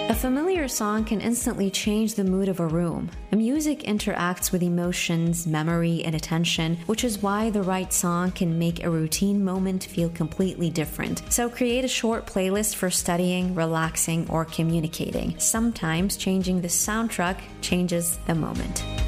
A familiar song can instantly change the mood of a room. Music interacts with emotions, memory, and attention, which is why the right song can make a routine moment feel completely different. So create a short playlist for studying, relaxing, or communicating. Sometimes changing the soundtrack changes the moment.